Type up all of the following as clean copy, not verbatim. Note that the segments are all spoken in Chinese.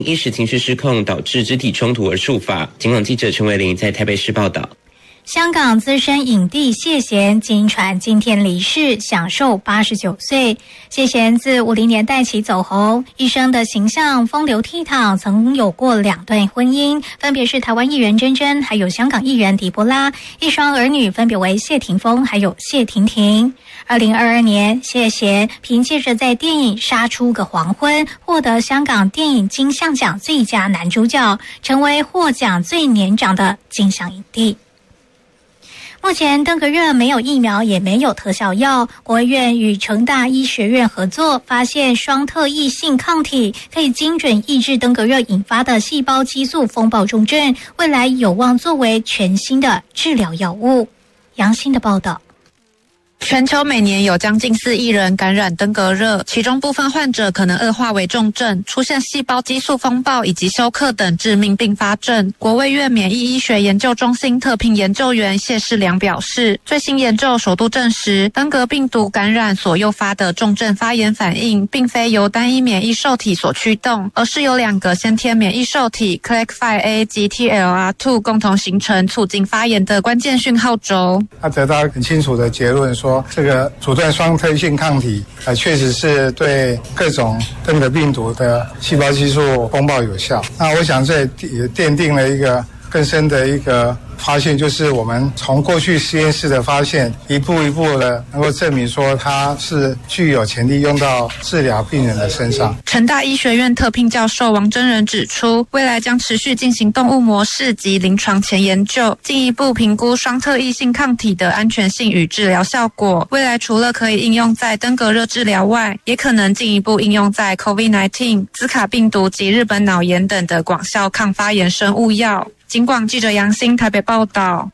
一时情绪失控导致肢体冲突而触发。警广记者陈维玲在台北市报道。 香港资深影帝谢贤经传今天离世，享寿89岁。谢贤自50年代起走红，一生的形象风流倜傥，曾有过2段婚姻，分别是台湾艺人珍珍还有香港艺人狄波拉，一双儿女分别为谢霆锋还有谢婷婷。2022年，谢贤凭借着在电影《杀出个黄昏》获得香港电影金像奖最佳男主角，成为获奖最年长的金像影帝。目前登革热没有疫苗，也没有特效药。国卫院与成大医学院合作，发现双特异性抗体可以精准抑制登革热引发的细胞激素风暴重症，未来有望作为全新的治疗药物。杨欣的报道。 全球每年有将近4亿人感染登革热，其中部分患者可能恶化为重症，出现细胞激素风暴以及休克等致命并发症。国卫院免疫医学研究中心特聘研究员谢世良表示，最新研究首度证实，登革病毒感染所诱发的重症发炎反应，并非由单一免疫受体所驱动，而是由2个先天免疫受体 CLEC5A 及 TLR2 共同形成促进发炎的关键讯号轴。 他得到很清楚的结论说，这个阻断双特异性抗体确实是对各种登革病毒的细胞激素风暴有效。那我想这也奠定了一个更深的一个发现，就是我们从过去实验室的发现，一步一步的能够证明说它是具有潜力用到治疗病人的身上。 成大医学院特聘教授王真人指出，未来将持续进行动物模式及临床前研究，进一步评估双特异性抗体的安全性与治疗效果。未来除了可以应用在登革热治疗外，也可能进一步应用在 COVID-19、兹卡病毒及日本脑炎等的广效抗发炎生物药。警广记者杨欣台北报道。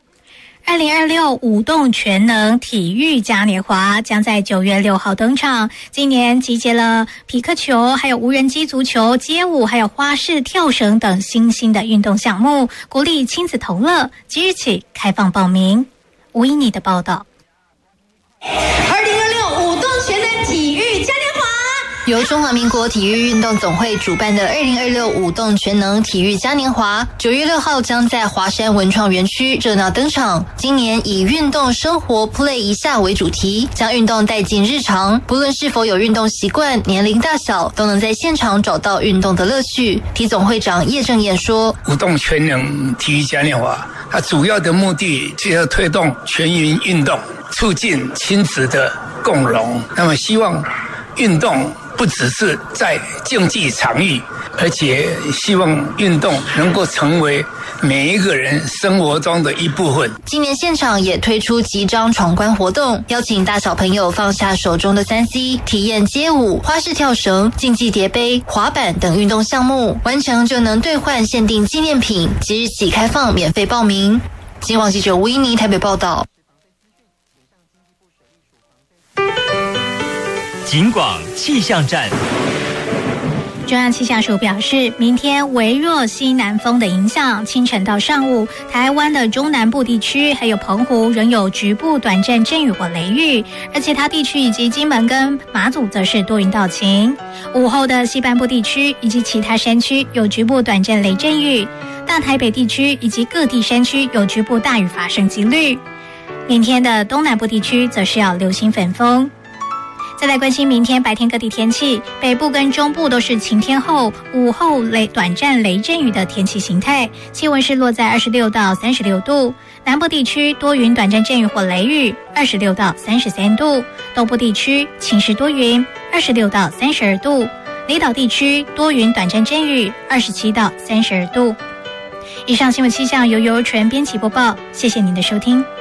2026舞动全能体育嘉年华将在9月6号登场。今年集结了匹克球、还有无人机足球、街舞、还有花式跳绳等新兴的运动项目，鼓励亲子同乐。即日起开放报名。吴依妮的报道。 2026舞动全能体育嘉年华。由中华民国体育运动总会主办的2026舞动全能体育嘉年华，9月6号将在华山文创园区热闹登场。今年以运动生活 Play 一下为主题，将运动带进日常，不论是否有运动习惯，年龄大小都能在现场找到运动的乐趣。体总会长叶正彦说， 舞动全能体育嘉年华它主要的目的就是要推动全民运动，促进亲子的共融。那么希望运动不只是在竞技场域，而且希望运动能够成为每一个人生活中的一部分。 今年现场也推出集章闯关活动，邀请大小朋友放下手中的3C， 体验街舞、花式跳绳、竞技叠杯、滑板等运动项目，完成就能兑换限定纪念品。即日起开放免费报名。警广记者吴依妮台北报道。 警广气象站。 中央气象署表示，明天微弱西南风的影响，清晨到上午，台湾的中南部地区还有澎湖仍有局部短暂阵雨或雷雨，而其他地区以及金门跟马祖则是多云到晴。午后的西半部地区以及其他山区有局部短暂雷阵雨，大台北地区以及各地山区有局部大雨发生几率。明天的东南部地区则是要留心粉风。再来关心明天白天各地天气，北部跟中部都是晴天后，午后短暂雷阵雨的天气形态，气温是落在26到36度。南部地区多云短暂阵雨或雷雨，26到33度。东部地区晴时多云，26到32度。离岛地区多云短暂阵雨，27到32度。以上新闻气象由尤纯编辑播报，谢谢您的收听。